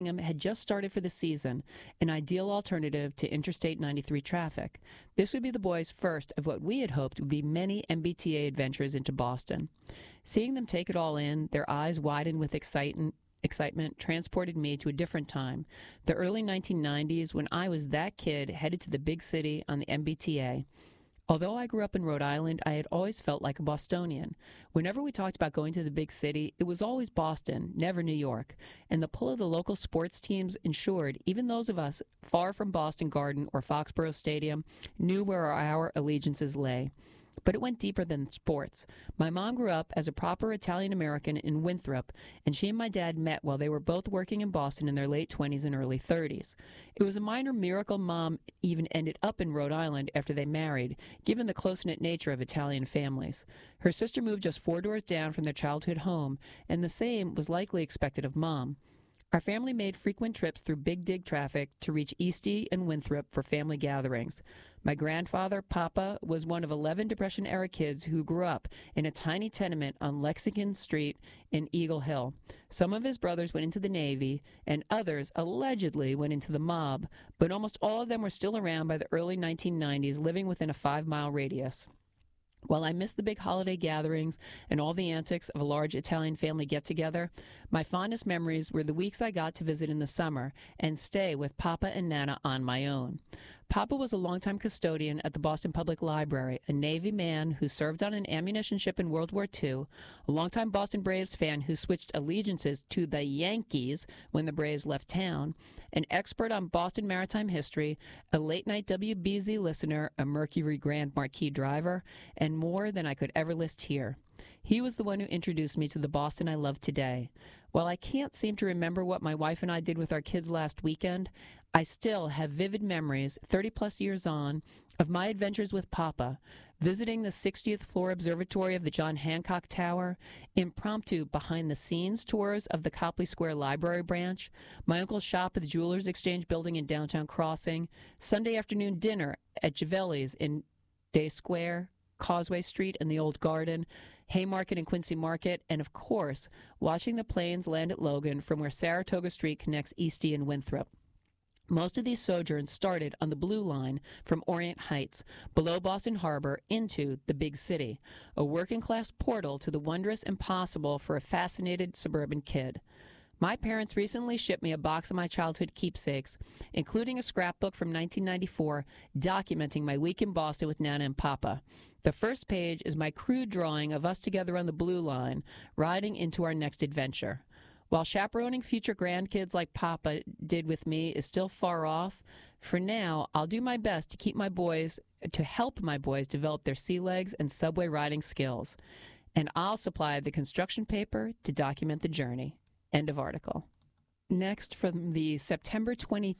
had just started for the season, an ideal alternative to Interstate 93 traffic. This would be the boys' first of what we had hoped would be many MBTA adventures into Boston. Seeing them take it all in, their eyes widened with excitement transported me to a different time, the early 1990s, when I was that kid headed to the big city on the MBTA. Although I grew up in Rhode Island, I had always felt like a Bostonian. Whenever we talked about going to the big city, it was always Boston, never New York, and the pull of the local sports teams ensured even those of us far from Boston Garden or Foxborough Stadium knew where our allegiances lay. But it went deeper than sports. My mom grew up as a proper Italian-American in Winthrop, and she and my dad met while they were both working in Boston in their late 20s and early 30s. It was a minor miracle Mom even ended up in Rhode Island after they married, given the close-knit nature of Italian families. Her sister moved just 4 doors down from their childhood home, and the same was likely expected of Mom. Our family made frequent trips through Big Dig traffic to reach Eastie and Winthrop for family gatherings. My grandfather, Papa, was one of 11 Depression-era kids who grew up in a tiny tenement on Lexington Street in Eagle Hill. Some of his brothers went into the Navy, and others allegedly went into the mob, but almost all of them were still around by the early 1990s, living within a 5-mile radius. While I miss the big holiday gatherings and all the antics of a large Italian family get-together, my fondest memories were the weeks I got to visit in the summer and stay with Papa and Nana on my own. Papa was a longtime custodian at the Boston Public Library, a Navy man who served on an ammunition ship in World War II, a longtime Boston Braves fan who switched allegiances to the Yankees when the Braves left town, an expert on Boston maritime history, a late-night WBZ listener, a Mercury Grand Marquis driver, and more than I could ever list here. He was the one who introduced me to the Boston I love today. While I can't seem to remember what my wife and I did with our kids last weekend, I still have vivid memories, 30-plus years on, of my adventures with Papa, visiting the 60th floor observatory of the John Hancock Tower, impromptu behind-the-scenes tours of the Copley Square Library branch, my uncle's shop at the Jewelers Exchange building in downtown Crossing, Sunday afternoon dinner at Givelli's in Day Square, Causeway Street and the Old Garden, Haymarket and Quincy Market, and of course, watching the planes land at Logan from where Saratoga Street connects Eastie and Winthrop. Most of these sojourns started on the Blue Line from Orient Heights, below Boston Harbor, into the big city, a working-class portal to the wondrous impossible for a fascinated suburban kid. My parents recently shipped me a box of my childhood keepsakes, including a scrapbook from 1994 documenting my week in Boston with Nana and Papa. The first page is my crude drawing of us together on the Blue Line, riding into our next adventure. While chaperoning future grandkids like Papa did with me is still far off, for now, I'll do my best to help my boys develop their sea legs and subway riding skills. And I'll supply the construction paper to document the journey. End of article. Next, from the September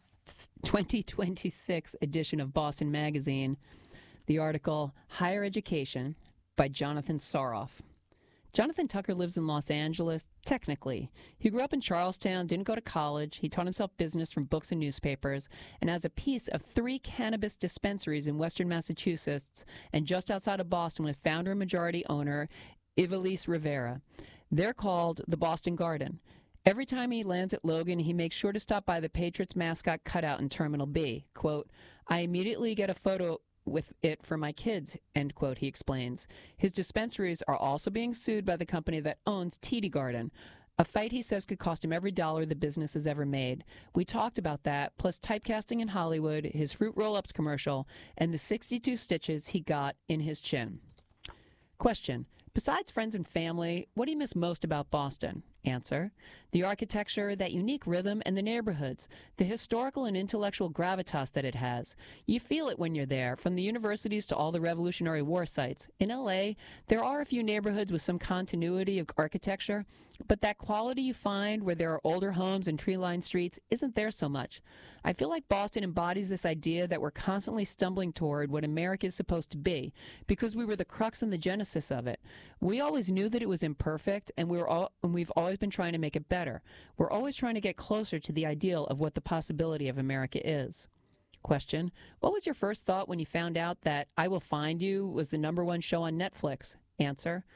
2026 edition of Boston Magazine, the article, Higher Education by Jonathan Saroff. Jonathan Tucker lives in Los Angeles, technically. He grew up in Charlestown, didn't go to college. He taught himself business from books and newspapers, and has a piece of 3 cannabis dispensaries in western Massachusetts and just outside of Boston with founder and majority owner Ivelisse Rivera. They're called the Boston Garden. Every time he lands at Logan, he makes sure to stop by the Patriots mascot cutout in Terminal B. Quote, I immediately get a photo with it for my kids, end quote, he explains. His dispensaries are also being sued by the company that owns TD Garden, a fight he says could cost him every dollar the business has ever made. We talked about that, plus typecasting in Hollywood, his Fruit Roll-Ups commercial, and the 62 stitches he got in his chin. Question. Besides friends and family, what do you miss most about Boston? Answer. The architecture, that unique rhythm, and the neighborhoods, the historical and intellectual gravitas that it has. You feel it when you're there, from the universities to all the Revolutionary War sites. In L.A., there are a few neighborhoods with some continuity of architecture, but that quality you find where there are older homes and tree-lined streets isn't there so much. I feel like Boston embodies this idea that we're constantly stumbling toward what America is supposed to be, because we were the crux and the genesis of it. We always knew that it was imperfect, and we've always been trying to make it better. We're always trying to get closer to the ideal of what the possibility of America is. Question. What was your first thought when you found out that I Will Find You was the #1 show on Netflix? Answer.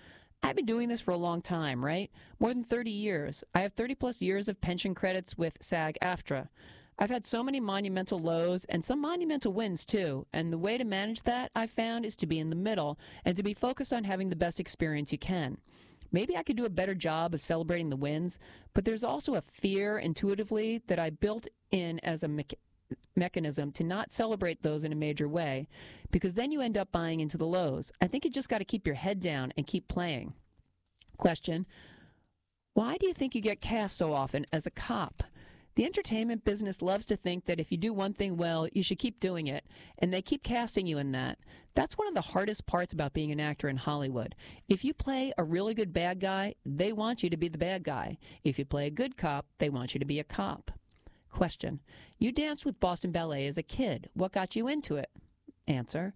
I've been doing this for a long time, right? More than 30 years. I have 30 plus years of pension credits with SAG-AFTRA. I've had so many monumental lows and some monumental wins too, and the way to manage that, I've found, is to be in the middle and to be focused on having the best experience you can. Maybe I could do a better job of celebrating the wins, but there's also a fear intuitively that I built in as a mechanism to not celebrate those in a major way, because then you end up buying into the lows. I think you just got to keep your head down and keep playing. Question: why do you think you get cast so often as a cop? The entertainment business loves to think that if you do one thing well, you should keep doing it, and they keep casting you in that. That's one of the hardest parts about being an actor in Hollywood. If you play a really good bad guy, they want you to be the bad guy. If you play a good cop, they want you to be a cop. Question: you danced with Boston Ballet as a kid. What got you into it? Answer: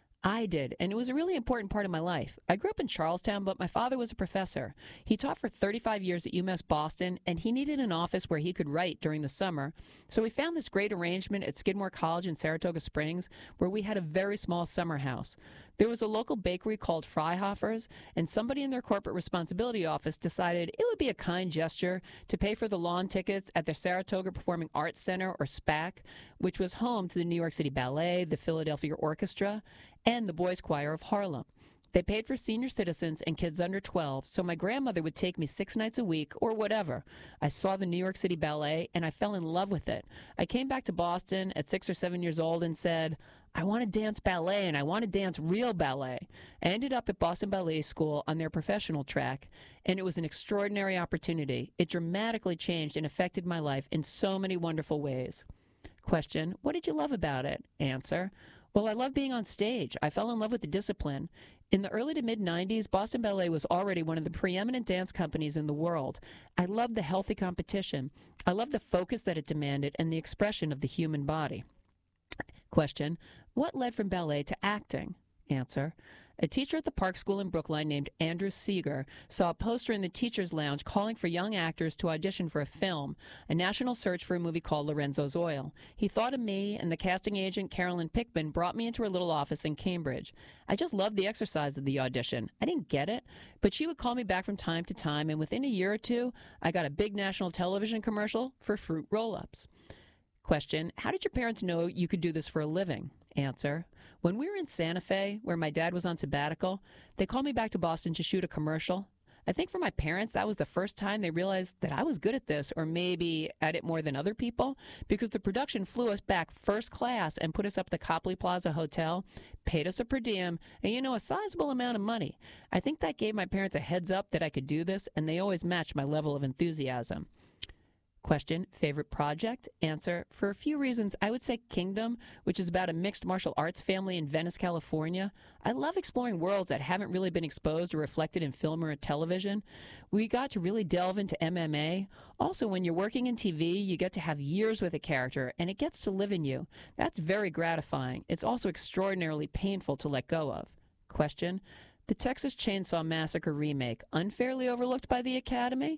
I did, and it was a really important part of my life. I grew up in Charlestown, but my father was a professor. He taught for 35 years at UMass Boston, and he needed an office where he could write during the summer. So we found this great arrangement at Skidmore College in Saratoga Springs, where we had a very small summer house. There was a local bakery called Freihofer's, and somebody in their corporate responsibility office decided it would be a kind gesture to pay for the lawn tickets at their Saratoga Performing Arts Center, or SPAC, which was home to the New York City Ballet, the Philadelphia Orchestra, and the Boys Choir of Harlem. They paid for senior citizens and kids under 12, so my grandmother would take me 6 nights a week or whatever. I saw the New York City Ballet, and I fell in love with it. I came back to Boston at 6 or 7 years old and said, I want to dance ballet, and I want to dance real ballet. I ended up at Boston Ballet School on their professional track, and it was an extraordinary opportunity. It dramatically changed and affected my life in so many wonderful ways. Question: what did you love about it? Answer: well, I love being on stage. I fell in love with the discipline. In the early to mid-90s, Boston Ballet was already one of the preeminent dance companies in the world. I loved the healthy competition. I loved the focus that it demanded and the expression of the human body. Question: what led from ballet to acting? Answer: a teacher at the Park School in Brookline named Andrew Seeger saw a poster in the teacher's lounge calling for young actors to audition for a film, a national search for a movie called Lorenzo's Oil. He thought of me, and the casting agent, Carolyn Pickman, brought me into her little office in Cambridge. I just loved the exercise of the audition. I didn't get it, but she would call me back from time to time, and within a year or two, I got a big national television commercial for fruit roll-ups. Question: how did your parents know you could do this for a living? Answer: when we were in Santa Fe, where my dad was on sabbatical, they called me back to Boston to shoot a commercial. I think for my parents, that was the first time they realized that I was good at this, or maybe at it more than other people, because the production flew us back first class and put us up at the Copley Plaza Hotel, paid us a per diem, and, a sizable amount of money. I think that gave my parents a heads up that I could do this, and they always matched my level of enthusiasm. Question: favorite project? Answer: for a few reasons, I would say Kingdom, which is about a mixed martial arts family in Venice, California. I love exploring worlds that haven't really been exposed or reflected in film or television. We got to really delve into MMA. Also, when you're working in TV, you get to have years with a character, and it gets to live in you. That's very gratifying. It's also extraordinarily painful to let go of. Question: the Texas Chainsaw Massacre remake, unfairly overlooked by the Academy?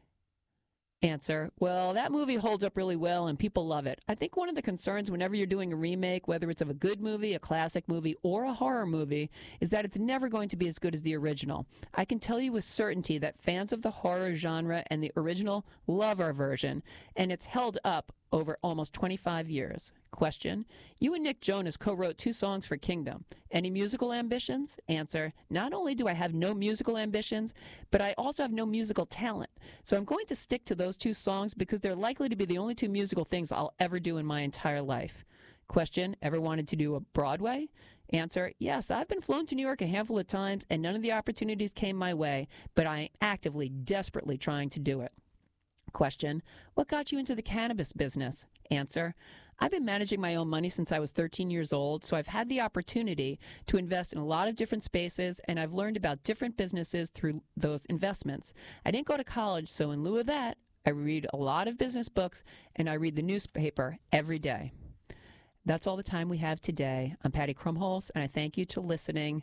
Answer: well, that movie holds up really well and people love it. I think one of the concerns whenever you're doing a remake, whether it's of a good movie, a classic movie, or a horror movie, is that it's never going to be as good as the original. I can tell you with certainty that fans of the horror genre and the original love our version, and it's held up over almost 25 years. Question: you and Nick Jonas co-wrote 2 songs for Kingdom. Any musical ambitions? Answer: not only do I have no musical ambitions, but I also have no musical talent. So I'm going to stick to those 2 songs because they're likely to be the only 2 musical things I'll ever do in my entire life. Question: ever wanted to do a Broadway? Answer: yes, I've been flown to New York a handful of times, and none of the opportunities came my way, but I am actively, desperately trying to do it. Question: what got you into the cannabis business? Answer: I've been managing my own money since I was 13 years old, so I've had the opportunity to invest in a lot of different spaces, and I've learned about different businesses through those investments. I didn't go to college, so in lieu of that, I read a lot of business books, and I read the newspaper every day. That's all the time we have today. I'm Patty Krumholz, and I thank you for listening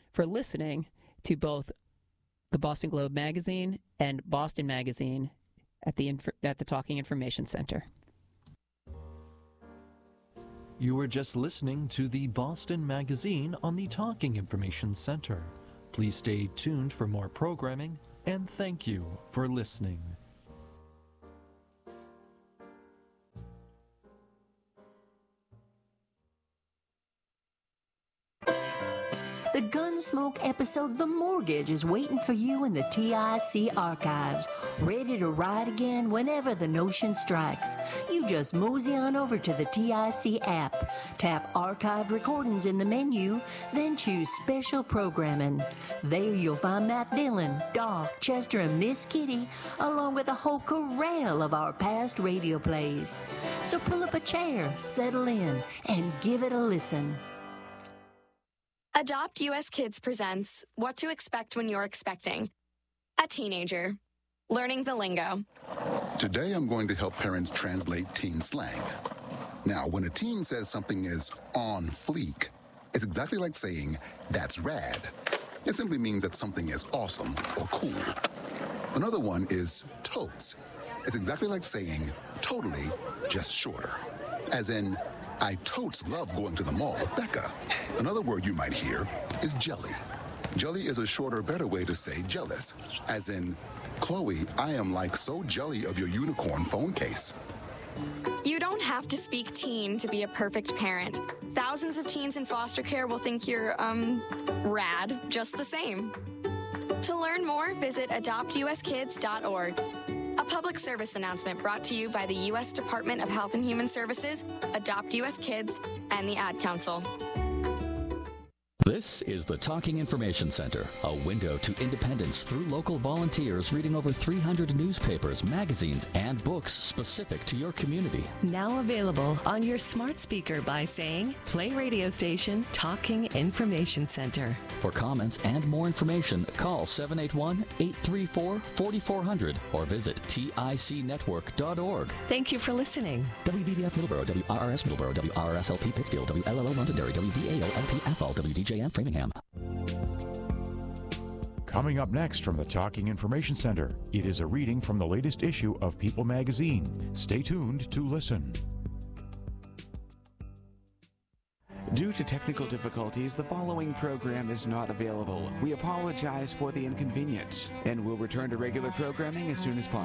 to both the Boston Globe Magazine and Boston Magazine at the Talking Information Center. You were just listening to the Boston Magazine on the Talking Information Center. Please stay tuned for more programming, and thank you for listening. The Gunsmoke episode The Mortgage is waiting for you in the TIC archives, ready to ride again whenever the notion strikes. You just mosey on over to the TIC app, tap Archived Recordings in the menu, then choose Special Programming. There you'll find Matt Dillon, Doc, Chester, and Miss Kitty, along with a whole corral of our past radio plays. So pull up a chair, settle in, and give it a listen. Adopt US Kids presents What to Expect When You're Expecting a Teenager. Learning the lingo. Today I'm going to help parents translate teen slang. Now, when a teen says something is on fleek, it's exactly like saying, that's rad. It simply means that something is awesome or cool. Another one is totes. It's exactly like saying, totally, just shorter. As in, I totes love going to the mall with Becca. Another word you might hear is jelly. Jelly is a shorter, better way to say jealous. As in, Chloe, I am like so jelly of your unicorn phone case. You don't have to speak teen to be a perfect parent. Thousands of teens in foster care will think you're, rad just the same. To learn more, visit adoptuskids.org. A public service announcement brought to you by the U.S. Department of Health and Human Services, Adopt U.S. Kids, and the Ad Council. This is the Talking Information Center, a window to independence through local volunteers reading over 300 newspapers, magazines, and books specific to your community. Now available on your smart speaker by saying, play radio station Talking Information Center. For comments and more information, call 781-834-4400 or visit ticnetwork.org. Thank you for listening. WVDF Middleborough, WRRS Middleborough, WRSLP Pittsfield, WLLO Londonderry, WVAO-LP WDJN Framingham. Coming up next from the Talking Information Center, it is a reading from the latest issue of People magazine. Stay tuned to listen. Due to technical difficulties, the following program is not available. We apologize for the inconvenience and will return to regular programming as soon as possible.